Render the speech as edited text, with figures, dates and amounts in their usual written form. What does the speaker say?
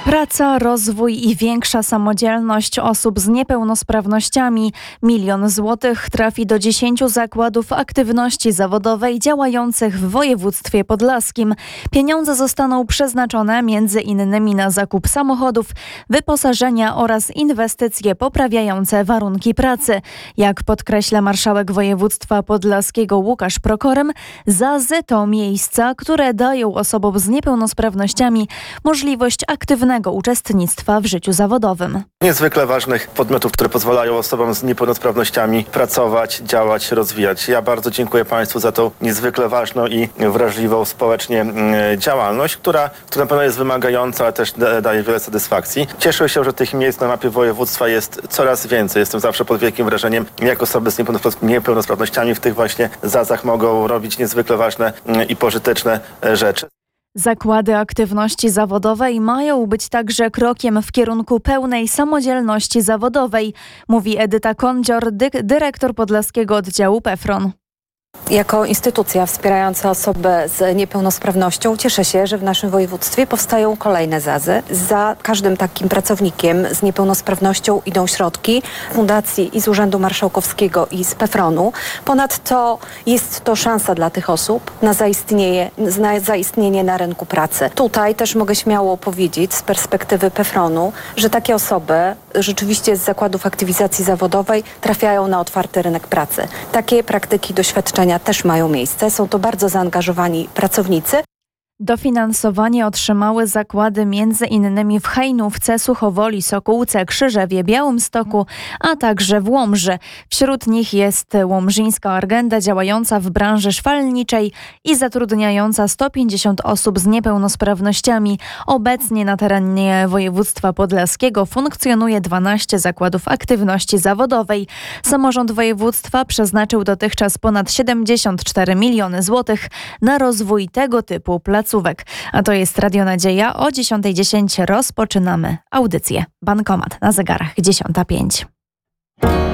Praca, rozwój i większa samodzielność osób z niepełnosprawnościami. 1 000 000 złotych trafi do 10 zakładów aktywności zawodowej działających w województwie podlaskim. Pieniądze zostaną przeznaczone m.in. na zakup samochodów, wyposażenia oraz inwestycje poprawiające warunki pracy. Jak podkreśla marszałek województwa podlaskiego Łukasz Prokorym, ZAZ-y to miejsca, które dają osobom z niepełnosprawnościami możliwość aktywnego uczestnictwa w życiu zawodowym. Niezwykle ważnych podmiotów, które pozwalają osobom z niepełnosprawnościami pracować, działać, rozwijać. Ja bardzo dziękuję Państwu za tą niezwykle ważną i wrażliwą społecznie działalność, która na pewno jest wymagająca, ale też daje wiele satysfakcji. Cieszę się, że tych miejsc na mapie województwa jest coraz więcej. Jestem zawsze pod wielkim wrażeniem, jak osoby z niepełnosprawnościami w tych właśnie ZAZ-ach mogą robić niezwykle ważne i pożyteczne rzeczy. Zakłady aktywności zawodowej mają być także krokiem w kierunku pełnej samodzielności zawodowej, mówi Edyta Kondzior, dyrektor podlaskiego oddziału PFRON. Jako instytucja wspierająca osoby z niepełnosprawnością cieszę się, że w naszym województwie powstają kolejne ZAZ-y. Za każdym takim pracownikiem z niepełnosprawnością idą środki z fundacji i z Urzędu Marszałkowskiego i z PFRON-u. Ponadto jest to szansa dla tych osób na zaistnienie na rynku pracy. Tutaj też mogę śmiało powiedzieć z perspektywy PFRON-u, że takie osoby rzeczywiście z zakładów aktywizacji zawodowej trafiają na otwarty rynek pracy. Takie praktyki, doświadczenia też mają miejsce. Są to bardzo zaangażowani pracownicy. Dofinansowanie otrzymały zakłady m.in. w Hajnówce, Suchowoli, Sokółce, Krzyżewie, Białymstoku, a także w Łomży. Wśród nich jest Łomżyńska Argenda działająca w branży szwalniczej i zatrudniająca 150 osób z niepełnosprawnościami. Obecnie na terenie województwa podlaskiego funkcjonuje 12 zakładów aktywności zawodowej. Samorząd województwa przeznaczył dotychczas ponad 74 miliony złotych na rozwój tego typu placówek. A to jest Radio Nadzieja. O 10:10 rozpoczynamy audycję. Bankomat na zegarach 10:05.